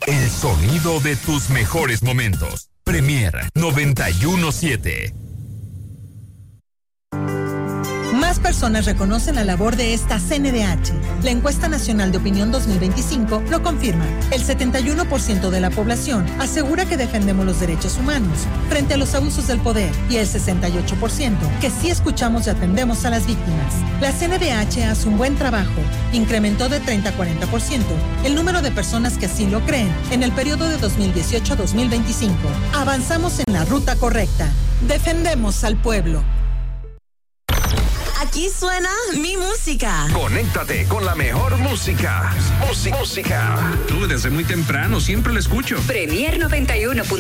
El sonido de tus mejores momentos. Premier 91.7. Más personas reconocen la labor de esta CNDH. La encuesta nacional de opinión 2025 lo confirma. El 71% de la población asegura que defendemos los derechos humanos frente a los abusos del poder y el 68% que sí escuchamos y atendemos a las víctimas. La CNDH hace un buen trabajo. Incrementó de 30 a 40% el número de personas que así lo creen en el periodo de 2018 a 2025. Avanzamos en la ruta correcta. Defendemos al pueblo. Aquí suena mi música. Conéctate con la mejor música. Música. Tú desde muy temprano siempre la escucho. Premier 91.